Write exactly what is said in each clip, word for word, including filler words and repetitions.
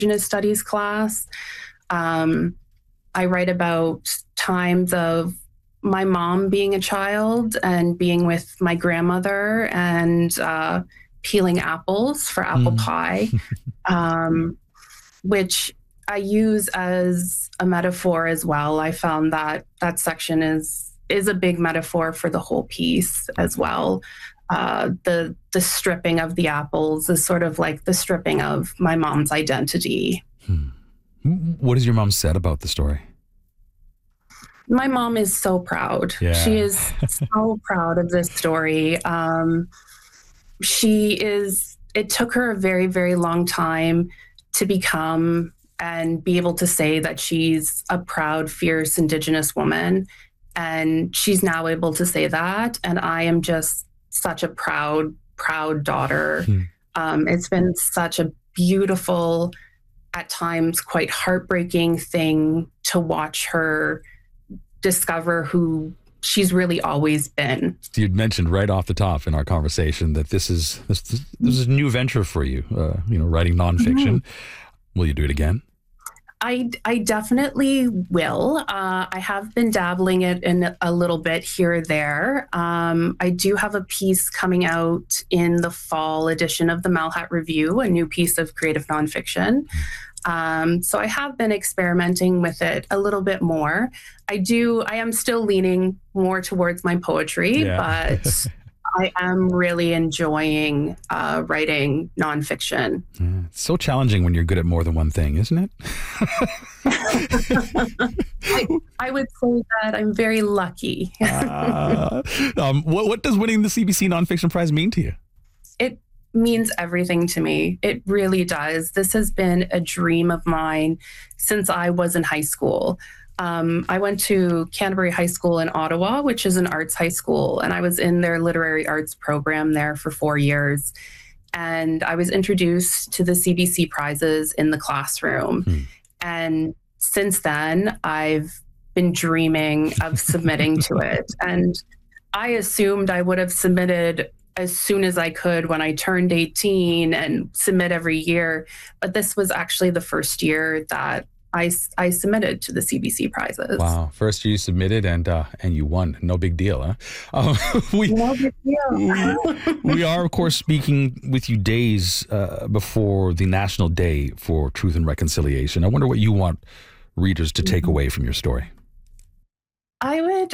Indigenous Studies class. Um, I write about times of my mom being a child and being with my grandmother and uh, peeling apples for apple Mm. pie, um, which I use as a metaphor as well. I found that that section is is a big metaphor for the whole piece as well. Uh, the the stripping of the apples is sort of like the stripping of my mom's identity. Hmm. What has your mom said about the story? My mom is so proud. Yeah. She is so proud of this story. Um, she is, it took her a very, very long time to become and be able to say that she's a proud, fierce Indigenous woman. And she's now able to say that. And I am just such a proud, proud daughter. Hmm. Um, it's been such a beautiful, at times quite heartbreaking thing to watch her discover who she's really always been. You'd mentioned right off the top in our conversation that this is this, this is a new venture for you, uh, you know, writing nonfiction. Mm-hmm. Will you do it again? I, I definitely will. Uh, I have been dabbling it in a little bit here or there. Um, I do have a piece coming out in the fall edition of the Malhat Review, a new piece of creative nonfiction. Um, so I have been experimenting with it a little bit more. I do, I am still leaning more towards my poetry, yeah. but I am really enjoying uh, writing nonfiction. Yeah, it's so challenging when you're good at more than one thing, isn't it? I, I would say that I'm very lucky. uh, um, what, what does winning the C B C Nonfiction Prize mean to you? It means everything to me. It really does. This has been a dream of mine since I was in high school. Um, I went to Canterbury High School in Ottawa, which is an arts high school, and I was in their literary arts program there for four years. And I was introduced to the C B C prizes in the classroom. Hmm. And since then, I've been dreaming of submitting to it. And I assumed I would have submitted as soon as I could when I turned eighteen and submit every year. But this was actually the first year that I, I submitted to the C B C prizes. Wow. First year you submitted and uh, and you won. No big deal, huh? Uh, we, no big deal. we, we are, of course, speaking with you days uh, before the National Day for Truth and Reconciliation. I wonder what you want readers to take away from your story. I would...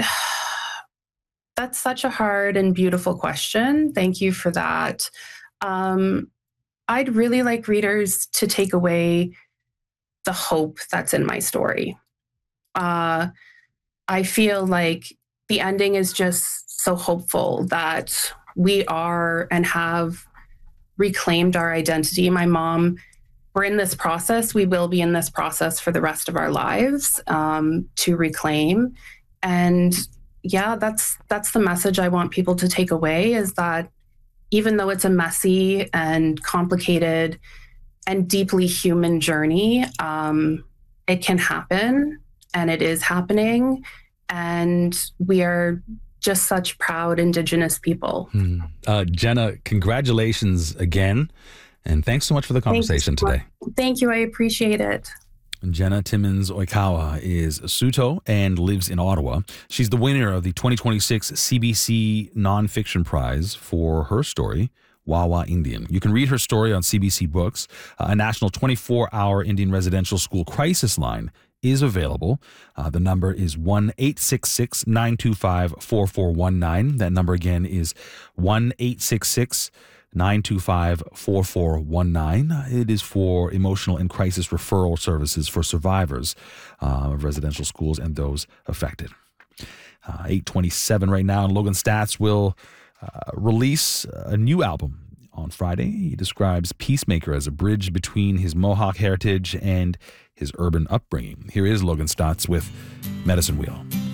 That's such a hard and beautiful question. Thank you for that. Um, I'd really like readers to take away the hope that's in my story. Uh, I feel like the ending is just so hopeful that we are and have reclaimed our identity. My mom, we're in this process. We will be in this process for the rest of our lives um, to reclaim. And yeah, that's that's the message I want people to take away, is that even though it's a messy and complicated and deeply human journey, um, it can happen, and it is happening. And we are just such proud Indigenous people. Hmm. Uh, Jenna, congratulations again. And thanks so much for the conversation today. Thank you. I appreciate it. Jenna Timmins Oikawa is Saulteaux and lives in Ottawa. She's the winner of the twenty twenty-six C B C Nonfiction Prize for her story, Wawa Indian. You can read her story on C B C Books. Uh, a national twenty-four hour Indian residential school crisis line is available. Uh, the number is one eight six six, nine two five, four four one nine. That number again is one eight six six, nine two five, four four one nine. It is for emotional and crisis referral services for survivors uh, of residential schools and those affected. Uh, eight twenty-seven right now, and Logan Staats will uh, release a new album on Friday. He describes Peacemaker as a bridge between his Mohawk heritage and his urban upbringing. Here is Logan Staats with Medicine Wheel.